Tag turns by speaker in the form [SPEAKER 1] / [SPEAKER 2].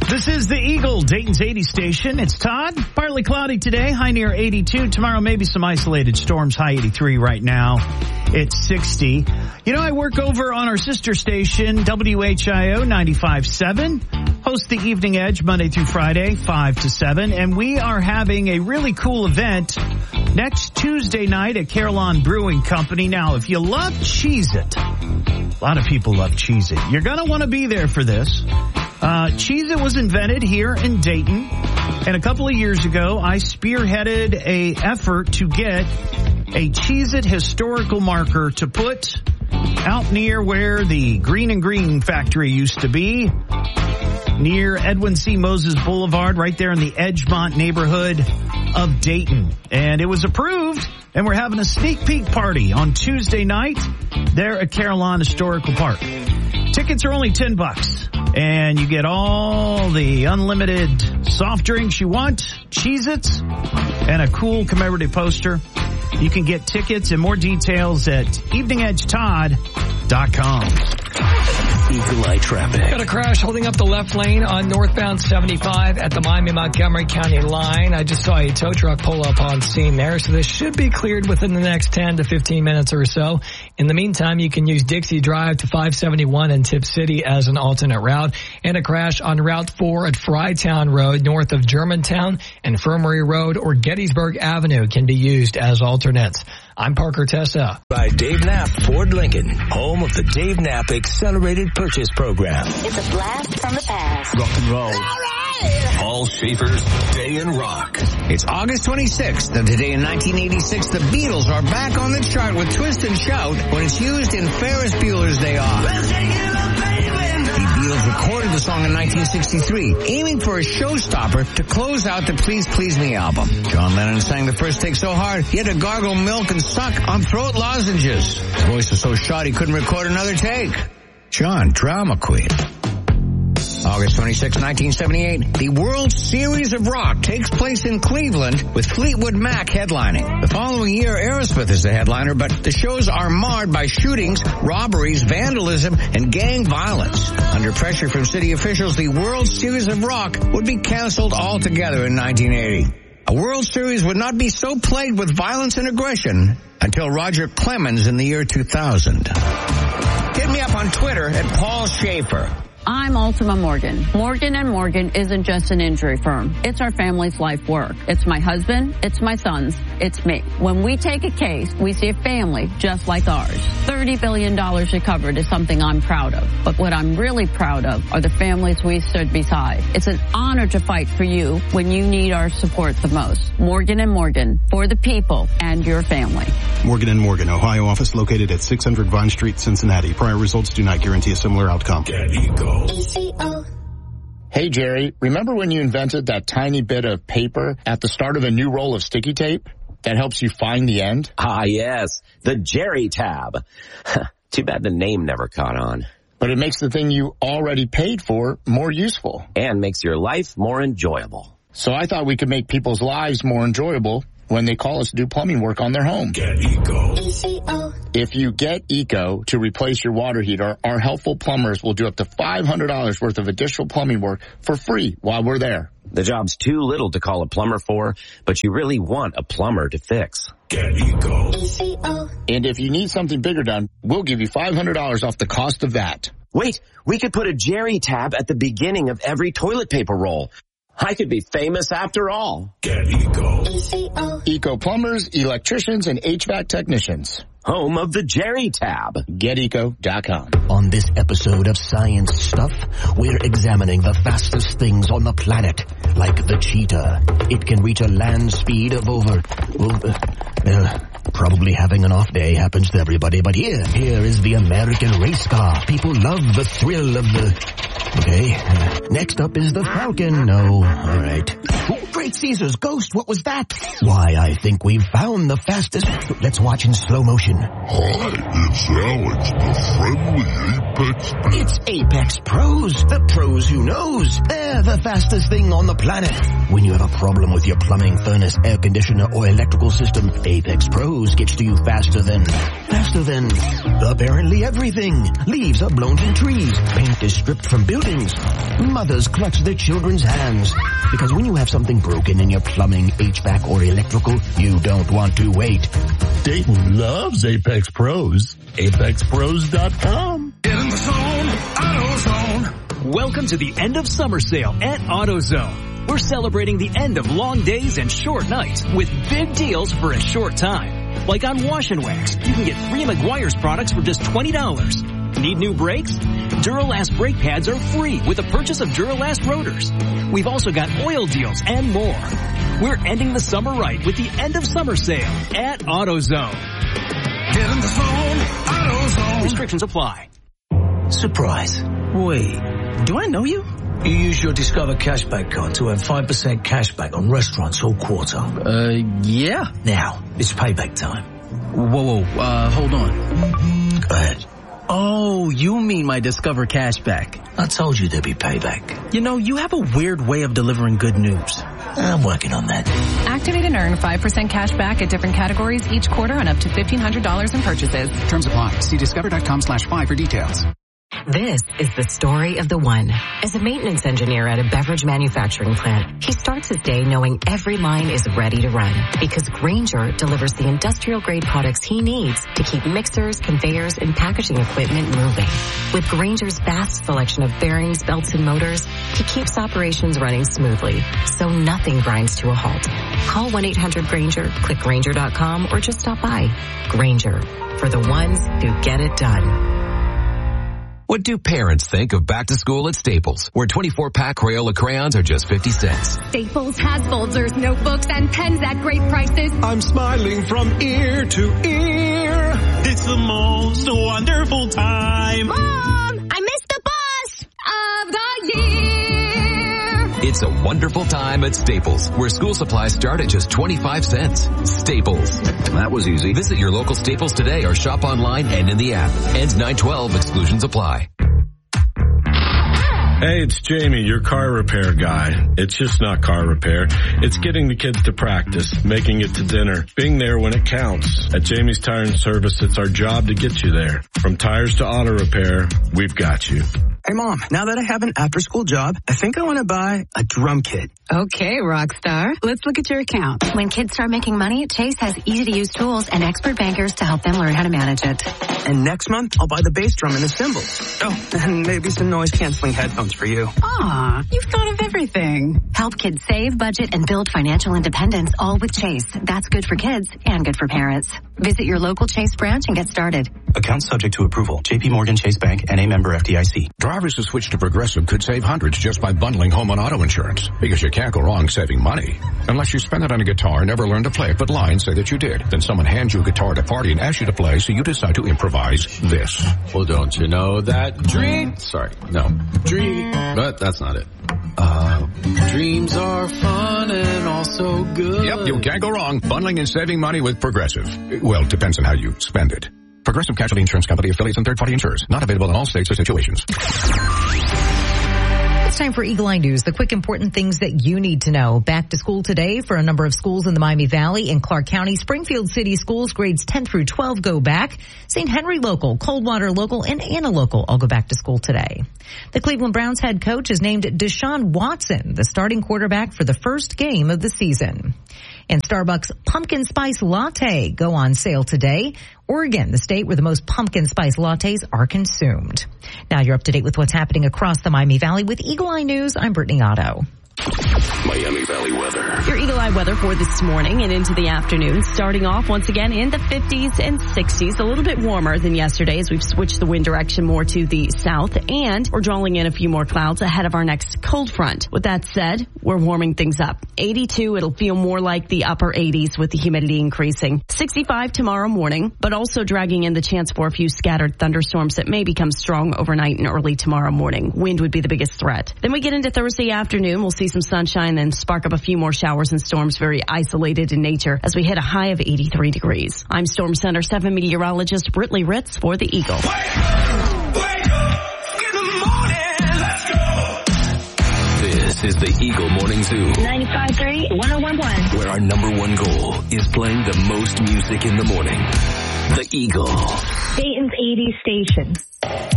[SPEAKER 1] This is the Eagle, Dayton's 80 station. It's Todd. Partly cloudy today, high near 82. Tomorrow, maybe some isolated storms, high 83 right now. It's 60. You know, I work over on our sister station, WHIO 95.7. Host the Evening Edge Monday through Friday, 5 to 7. And we are having a really cool event next Tuesday night at Carillon Brewing Company. Now, if you love Cheez-It, a lot of people love Cheez-It. You're going to want to be there for this. Cheez-It was invented here in Dayton, and a couple of years ago, I spearheaded a effort to get a Cheez-It historical marker to put out near where the Green and Green factory used to be, near Edwin C. Moses Boulevard, right there in the Edgemont neighborhood of Dayton. And it was approved, and we're having a sneak peek party on Tuesday night there at Carillon Historical Park. Tickets are only $10, and you get all the unlimited soft drinks you want, Cheez-Its, and a cool commemorative poster. You can get tickets and more details at eveningedgetodd.com.
[SPEAKER 2] Eagle Eye traffic.
[SPEAKER 3] Got a crash holding up the left lane on northbound 75 at the Miami-Montgomery County line. I just saw a tow truck pull up on scene there, so this should be cleared within the next 10 to 15 minutes or so. In the meantime, you can use Dixie Drive to 571 in Tip City as an alternate route. And a crash on Route 4 at Frytown Road north of Germantown, Infirmary Road or Gettysburg Avenue can be used as alternates. I'm Parker Tessa.
[SPEAKER 2] By Dave Knapp Ford Lincoln, home of the Dave Knapp Accelerated Purchase Program.
[SPEAKER 4] It's a blast from the past.
[SPEAKER 2] Rock and roll. All right. Paul Schaefer's Day in Rock.
[SPEAKER 5] It's August 26th, and today in 1986, the Beatles are back on the chart with Twist and Shout when it's used in Ferris Bueller's Day Off. The Beatles recorded the song in 1963, aiming for a showstopper to close out the Please Please Me album. John Lennon sang the first take so hard, he had to gargle milk and suck on throat lozenges. His voice was so shot he couldn't record another take. John, drama queen. August 26, 1978, the World Series of Rock takes place in Cleveland with Fleetwood Mac headlining. The following year, Aerosmith is the headliner, but the shows are marred by shootings, robberies, vandalism, and gang violence. Under pressure from city officials, the World Series of Rock would be canceled altogether in 1980. A World Series would not be so plagued with violence and aggression until Roger Clemens in the year 2000. Hit me up on Twitter at Paul Schaefer.
[SPEAKER 6] I'm Ultima Morgan. Morgan & Morgan isn't just an injury firm. It's our family's life work. It's my husband, it's my sons, it's me. When we take a case, we see a family just like ours. $30 billion recovered is something I'm proud of. But what I'm really proud of are the families we stood beside. It's an honor to fight for you when you need our support the most. Morgan & Morgan, for the people and your family.
[SPEAKER 7] Morgan & Morgan, Ohio office located at 600 Vine Street, Cincinnati. Prior results do not guarantee a similar outcome.
[SPEAKER 2] Get Eagle.
[SPEAKER 8] Hey, Jerry, remember when you invented that tiny bit of paper at the start of a new roll of sticky tape that helps you find the end?
[SPEAKER 9] Ah, yes, the Jerry tab. Too bad the name never caught on.
[SPEAKER 8] But it makes the thing you already paid for more useful.
[SPEAKER 9] And makes your life more enjoyable.
[SPEAKER 8] So I thought we could make people's lives more enjoyable when they call us to do plumbing work on their home.
[SPEAKER 2] Get Eco.
[SPEAKER 8] If you get Eco to replace your water heater, our helpful plumbers will do up to $500 worth of additional plumbing work for free while we're there.
[SPEAKER 9] The job's too little to call a plumber for, but you really want a plumber to fix.
[SPEAKER 2] Get Eco.
[SPEAKER 8] And if you need something bigger done, we'll give you $500 off the cost of that.
[SPEAKER 9] Wait, we could put a Jerry tab at the beginning of every toilet paper roll. I could be famous after all.
[SPEAKER 2] Get Eco.
[SPEAKER 8] Eco plumbers, electricians, and HVAC technicians.
[SPEAKER 9] Home of the Jerry tab.
[SPEAKER 8] GetEco.com.
[SPEAKER 2] On this episode of Science Stuff, we're examining the fastest things on the planet, like the cheetah. It can reach a land speed of over... probably having an off day happens to everybody, but here is the American race car. People love the thrill of the... Okay, next up is the Falcon. No, all right. Great Caesar's ghost, what was that? Why, I think we've found the fastest... Let's watch in slow motion.
[SPEAKER 10] Hi, it's Alex, the friendly Apex Pros.
[SPEAKER 2] It's Apex Pros, the pros who knows. They're the fastest thing on the planet. When you have a problem with your plumbing, furnace, air conditioner, or electrical system, Apex Pros gets to you faster than apparently everything. Leaves are blown from trees. Paint is stripped from buildings. Mothers clutch their children's hands. Because when you have something broken in your plumbing, HVAC, or electrical, you don't want to wait.
[SPEAKER 10] Dayton loves Apex Pros. ApexPros.com.
[SPEAKER 11] Get in the zone, AutoZone. Welcome to the end of summer sale at AutoZone. We're celebrating the end of long days and short nights with big deals for a short time. Like on Wash and Wax, you can get 3 Meguiar's products for just $20. Need new brakes? Duralast brake pads are free with the purchase of Duralast rotors. We've also got oil deals and more. We're ending the summer right with the end of summer sale at AutoZone. Get in the zone, AutoZone. Restrictions apply.
[SPEAKER 12] Surprise. Wait, do I know you? You use your Discover Cashback card to have 5% cashback on restaurants all quarter.
[SPEAKER 13] Yeah.
[SPEAKER 12] Now, it's payback time.
[SPEAKER 13] Whoa, hold on.
[SPEAKER 12] Go ahead.
[SPEAKER 13] Oh, you mean my Discover Cashback.
[SPEAKER 12] I told you there'd be payback.
[SPEAKER 13] You know, you have a weird way of delivering good news.
[SPEAKER 12] I'm working on that.
[SPEAKER 14] Activate and earn 5% cash back at different categories each quarter on up to $1,500 in purchases.
[SPEAKER 15] Terms apply. See discover.com/5 for details.
[SPEAKER 16] This is the story of the one. As a maintenance engineer at a beverage manufacturing plant, he starts his day knowing every line is ready to run because Grainger delivers the industrial-grade products he needs to keep mixers, conveyors, and packaging equipment moving. With Grainger's vast selection of bearings, belts, and motors, he keeps operations running smoothly, so nothing grinds to a halt. Call 1-800-GRAINGER, click Grainger.com, or just stop by. Grainger, for the ones who get it done.
[SPEAKER 17] What do parents think of back to school at Staples, where 24-pack Crayola crayons are just 50 cents?
[SPEAKER 18] Staples has folders, notebooks, and pens at great prices.
[SPEAKER 19] I'm smiling from ear to ear. It's the most wonderful time.
[SPEAKER 18] Mom, I missed the bus of the year.
[SPEAKER 17] It's a wonderful time at Staples, where school supplies start at just 25 cents. Staples. That was easy. Visit your local Staples today or shop online and in the app. Ends 9/12. Exclusions apply.
[SPEAKER 20] Hey, it's Jamie, your car repair guy. It's just not car repair. It's getting the kids to practice, making it to dinner, being there when it counts. At Jamie's Tire and Service, it's our job to get you there. From tires to auto repair, we've got you.
[SPEAKER 21] Hey, Mom, now that I have an after-school job, I think I want to buy a drum kit.
[SPEAKER 22] Okay, Rockstar. Let's look at your account.
[SPEAKER 23] When kids start making money, Chase has easy-to-use tools and expert bankers to help them learn how to manage it.
[SPEAKER 21] And next month, I'll buy the bass drum and the cymbals. Oh, and maybe some noise-canceling headphones for you.
[SPEAKER 22] Aw, you've thought of everything.
[SPEAKER 23] Help kids save, budget, and build financial independence, all with Chase. That's good for kids and good for parents. Visit your local Chase branch and get started.
[SPEAKER 24] Account subject to approval. J.P. Morgan Chase Bank, N.A. member FDIC.
[SPEAKER 25] Drivers who switch to Progressive could save hundreds just by bundling home and auto insurance. Because you can't go wrong saving money. Unless you spend it on a guitar, never learn to play it, but lie and say that you did. Then someone hands you a guitar at a party and asks you to play, so you decide to improvise this.
[SPEAKER 26] Well, don't you know that dream? But that's not it. Dreams are fun and also good.
[SPEAKER 25] Yep, you can't go wrong. Bundling and saving money with Progressive. Well, it depends on how you spend it. Progressive Casualty Insurance Company, affiliates, and third-party insurers. Not available in all states or situations.
[SPEAKER 27] It's time for Eagle Eye News, the quick important things that you need to know. Back to school today for a number of schools in the Miami Valley and Clark County. Springfield City Schools grades 10 through 12 go back. St. Henry Local, Coldwater Local, and Anna Local all go back to school today. The Cleveland Browns head coach has named Deshaun Watson the starting quarterback for the first game of the season. And Starbucks Pumpkin Spice Latte go on sale today. Oregon, the state where the most pumpkin spice lattes are consumed. Now you're up to date with what's happening across the Miami Valley with Eagle Eye News. I'm Brittany Otto.
[SPEAKER 28] Miami Valley weather.
[SPEAKER 29] Your Eagle Eye weather for this morning and into the afternoon. Starting off once again in the 50s and 60s. A little bit warmer than yesterday as we've switched the wind direction more to the south. And we're drawing in a few more clouds ahead of our next cold front. With that said, we're warming things up. 82, it'll feel more like the upper 80s with the humidity increasing. 65 tomorrow morning, but also dragging in the chance for a few scattered thunderstorms that may become strong overnight and early tomorrow morning. Wind would be the biggest threat. Then we get into Thursday afternoon. We'll see some sunshine and then spark up a few more showers and storms, very isolated in nature, as we hit a high of 83 degrees. I'm Storm Center 7 meteorologist Britley Ritz for the Eagle.
[SPEAKER 1] Wake up in the morning, let's go.
[SPEAKER 17] This is the Eagle Morning Zoo.
[SPEAKER 2] 95.3, 101.1.
[SPEAKER 17] Where our number one goal is playing the most music in the morning. The Eagle.
[SPEAKER 2] Dayton's 80s station.